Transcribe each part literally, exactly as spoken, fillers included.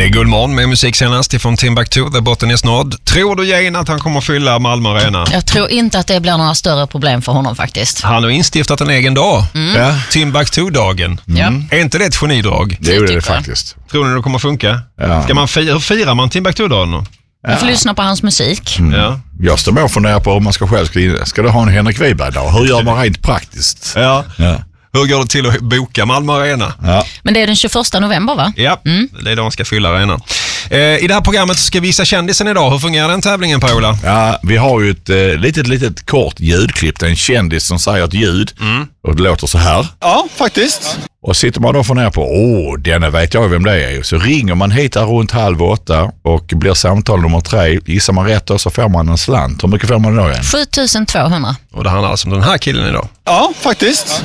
är Guldmorgon med musik senast ifrån Timbuktu, där botten är snådd. Tror du, Jane, att han kommer fylla Malmö Arena? Jag tror inte att det blir några större problem för honom faktiskt. Han har instiftat en egen dag. Mm. Ja. Timbuktu-dagen. Mm. Är inte det ett genidrag? Det är det faktiskt. Tror ni det kommer funka? Ja. Ska man fira, hur firar man Timbuktu-dagen då? Ja. Jag får lyssna på hans musik. Mm. Ja. Jag står med och funderar på om man ska själv ska, ska du ha en Henrik Wiberg-dag? Hur gör man rent praktiskt? Ja. Ja. Hur går det till att boka Malmö Arena? Ja. Men det är den tjugoförsta november, va? Ja, mm. det är då man ska fylla arenan. Eh, I det här programmet så ska vi visa kändisen idag. Hur fungerar den tävlingen, Per-Ola? Ja, vi har ju ett eh, litet, litet kort ljudklipp. Det är en kändis som säger ett ljud mm. och det låter så här. Ja, faktiskt. Och sitter man då och funderar på, åh, denna vet jag vem det är. Så ringer man hit här runt halv åtta och blir samtal nummer tre. Gissar man rätt då så får man en slant. Hur mycket får man då igen? sju tusen tvåhundra. Och det handlar alltså om den här killen idag. Ja, faktiskt.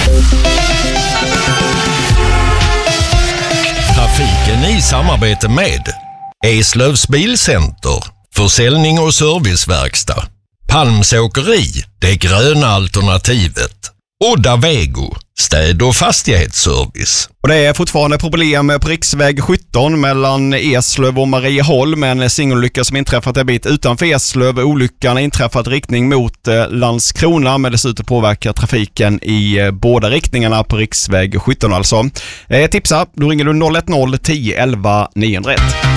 Trafiken i samarbete med Eslövs Bilcenter, försäljning och serviceverkstad, Palmsåkeri, det gröna alternativet, Odda Vego, städ- och fastighetsservice. Och det är fortfarande problem på riksväg sjutton mellan Eslöv och Marieholm. En singelolycka som inträffat en bit utanför Eslöv. Olyckan har inträffat riktning mot eh, Landskrona, men dessutom påverkar trafiken i eh, båda riktningarna på riksväg sjutton alltså. Eh, tipsa, då ringer du noll ett noll tio elva niohundraett.